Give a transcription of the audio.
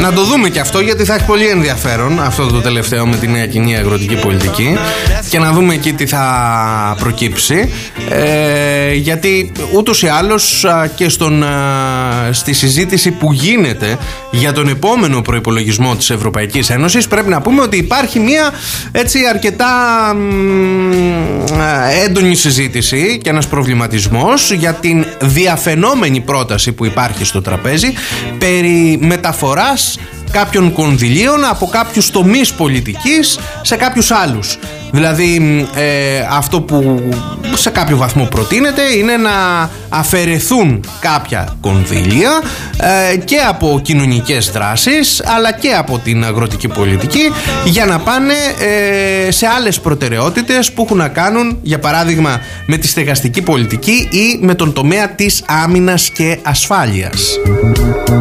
Να το δούμε και αυτό, γιατί θα έχει πολύ ενδιαφέρον αυτό το τελευταίο με τη νέα κοινή αγροτική πολιτική, και να δούμε εκεί τι θα προκύψει, γιατί ούτως ή άλλως και στη συζήτηση που γίνεται για τον επόμενο προϋπολογισμό της Ευρωπαϊκής Ένωσης πρέπει να πούμε ότι υπάρχει μια έτσι αρκετά έντονη συζήτηση και ένας προβληματισμός για την διαφαινόμενη πρόταση που υπάρχει στο τραπέζι περί μεταφοράς κάποιων κονδυλίων από κάποιους τομείς πολιτικής σε κάποιους άλλους. Δηλαδή αυτό που σε κάποιο βαθμό προτείνεται είναι να αφαιρεθούν κάποια κονδύλια και από κοινωνικές δράσεις αλλά και από την αγροτική πολιτική για να πάνε σε άλλες προτεραιότητες που έχουν να κάνουν, για παράδειγμα, με τη στεγαστική πολιτική ή με τον τομέα της άμυνας και ασφάλειας.